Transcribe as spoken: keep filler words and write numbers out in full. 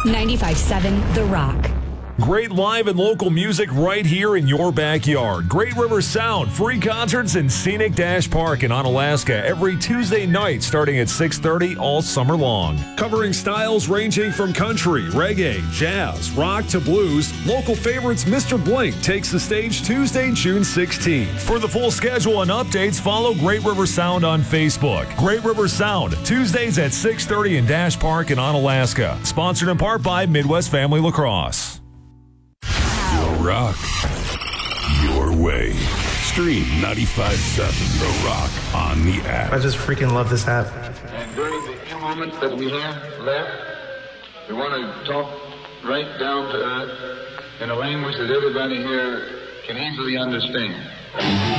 ninety-five point seven The Rock. Great live and local music right here in your backyard. Great River Sound, free concerts in Scenic Dash Park in Onalaska every Tuesday night starting at six thirty all summer long. Covering styles ranging from country, reggae, jazz, rock to blues, local favorites Mister Blink takes the stage Tuesday, June sixteenth. For the full schedule and updates, follow Great River Sound on Facebook. Great River Sound, Tuesdays at six thirty in Dash Park in Onalaska. Sponsored in part by Midwest Family Lacrosse. Rock your way. Stream ninety-five point seven The Rock on the app. I just freaking love this app. And during the few moments that we have left, we want to talk right down to earth in a language that everybody here can easily understand.